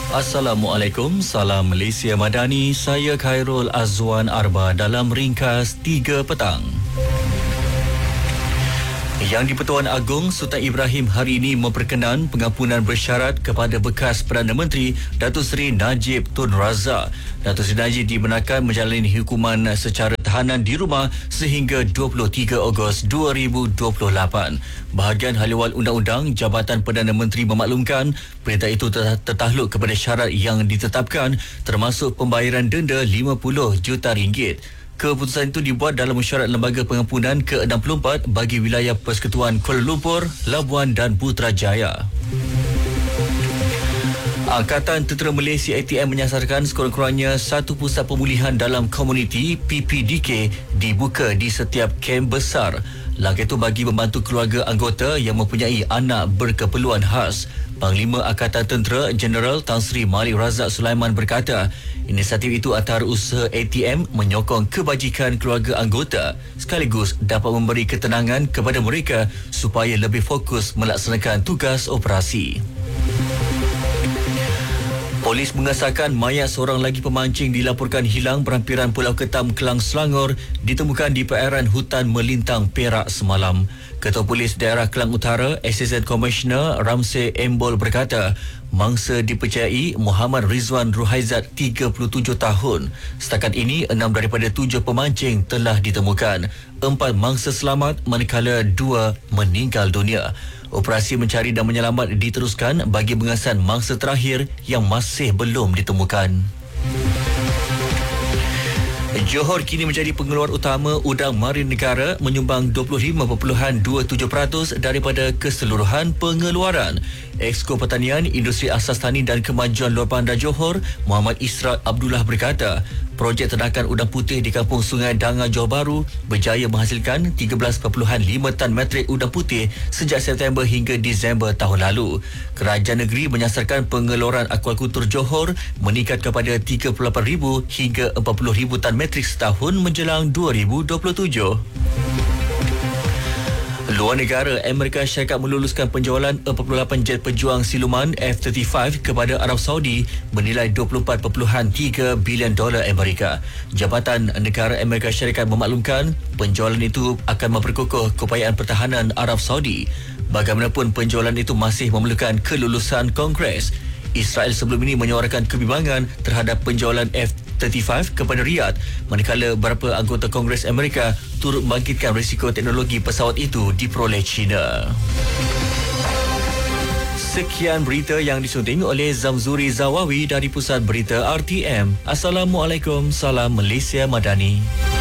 Assalamualaikum, salam Malaysia Madani. Saya Khairul Azwan Arba dalam ringkas 3 petang. Yang di-Pertuan Agong Sultan Ibrahim hari ini memperkenan pengampunan bersyarat kepada bekas Perdana Menteri Datuk Seri Najib Tun Razak. Datuk Seri Najib dibenarkan menjalani hukuman secara tahanan di rumah sehingga 23 Ogos 2028. Bahagian Ahliwal Undang-Undang Jabatan Perdana Menteri memaklumkan perintah itu tertakluk kepada syarat yang ditetapkan termasuk pembayaran denda RM50 juta. Keputusan itu dibuat dalam mesyuarat Lembaga Pengampunan ke-64 bagi wilayah Persekutuan Kuala Lumpur, Labuan dan Putrajaya. Angkatan Tentera Malaysia ATM menyasarkan sekurang-kurangnya satu pusat pemulihan dalam komuniti PPDK dibuka di setiap kem besar. Langkah itu bagi membantu keluarga anggota yang mempunyai anak berkeperluan khas. Panglima Angkatan Tentera Jeneral Tan Sri Malik Razak Sulaiman berkata, inisiatif itu antara usaha ATM menyokong kebajikan keluarga anggota sekaligus dapat memberi ketenangan kepada mereka supaya lebih fokus melaksanakan tugas operasi. Polis mengesahkan mayat seorang lagi pemancing dilaporkan hilang berhampiran Pulau Ketam, Kelang, Selangor ditemukan di perairan hutan Melintang, Perak semalam. Ketua Polis Daerah Kelang Utara, Assistant Commissioner Ramsey Embol berkata, mangsa dipercayai Muhammad Rizwan Ruhaizat 37 tahun. Setakat ini, 6 daripada 7 pemancing telah ditemukan. 4 mangsa selamat manakala 2 meninggal dunia. Operasi mencari dan menyelamat diteruskan bagi mengesan mangsa terakhir yang masih belum ditemukan. Johor kini menjadi pengeluar utama udang marin negara menyumbang 25.27% daripada keseluruhan pengeluaran. Exco Pertanian, Industri Asas Tani dan Kemajuan Luar Bandar Johor, Muhammad Israk Abdullah berkata, projek ternakan udang putih di Kampung Sungai Danga, Johor Bahru berjaya menghasilkan 13.5 tan metrik udang putih sejak September hingga Disember tahun lalu. Kerajaan negeri menyasarkan pengeluaran akuakultur Johor meningkat kepada 38,000 hingga 40,000 tan metrik setahun menjelang 2027. Luar negara, Amerika Syarikat meluluskan penjualan 48 jet pejuang siluman F-35 kepada Arab Saudi bernilai $24.3 bilion Amerika. Jabatan Negara Amerika Syarikat memaklumkan penjualan itu akan memperkukuh keupayaan pertahanan Arab Saudi. Bagaimanapun, penjualan itu masih memerlukan kelulusan Kongres. Israel sebelum ini menyuarakan kebimbangan terhadap penjualan F-35 kepada Riyadh, manakala beberapa anggota Kongres Amerika turut membangkitkan risiko teknologi pesawat itu diperoleh China. Sekian berita yang disunting oleh Zamzuri Zawawi dari Pusat Berita RTM. Assalamualaikum, salam Malaysia Madani.